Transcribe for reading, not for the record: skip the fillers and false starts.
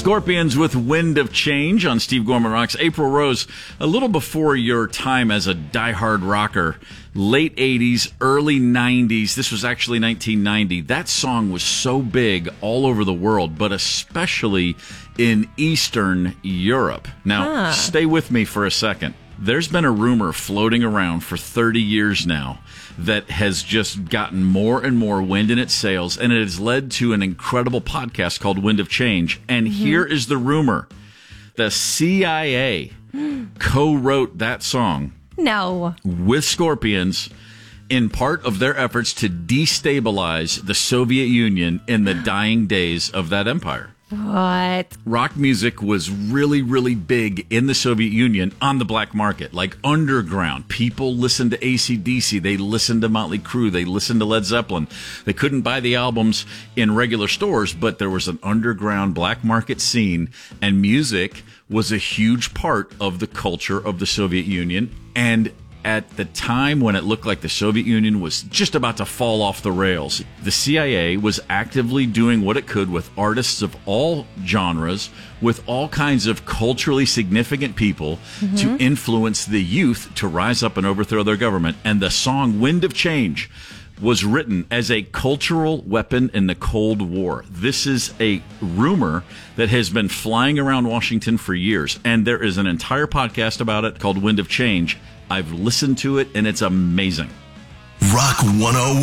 Scorpions with Wind of Change on Steve Gorman Rocks. April Rose, a little before your time as a diehard rocker, late 80s, early 90s. This was actually 1990. That song was so big all over the world, but especially in Eastern Europe. Now, stay with me for a second. There's been a rumor floating around for 30 years now that has just gotten more and more wind in its sails, and it has led to an incredible podcast called Wind of Change. And here is the rumor. The CIA co-wrote that song with Scorpions in part of their efforts to destabilize the Soviet Union in the dying days of that empire. What? Rock music was really, really big in the Soviet Union on the black market, like underground. People listened to AC/DC. They listened to Motley Crue. They listened to Led Zeppelin. They couldn't buy the albums in regular stores, but there was an underground black market scene, and music was a huge part of the culture of the Soviet Union. And at the time when it looked like the Soviet Union was just about to fall off the rails, the CIA was actively doing what it could with artists of all genres, with all kinds of culturally significant people to influence the youth to rise up and overthrow their government. And the song Wind of Change was written as a cultural weapon in the Cold War. This is a rumor that has been flying around Washington for years, and there is an entire podcast about it called Wind of Change. I've listened to it, and it's amazing. Rock 101.